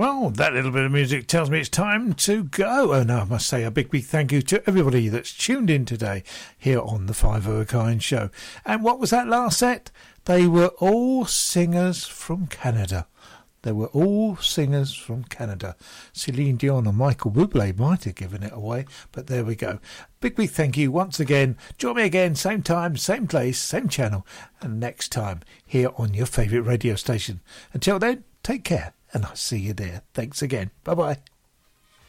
Well, that little bit of music tells me it's time to go. And I must say a big thank you to everybody that's tuned in today here on the Five of a Kind show. And what was that last set? They were all singers from Canada. They were all singers from Canada. Celine Dion and Michael Bublé might have given it away, but there we go. Big thank you once again. Join me again, same time, same place, same channel, and next time here on your favourite radio station. Until then, take care, and I'll see you there. Thanks again. Bye-bye.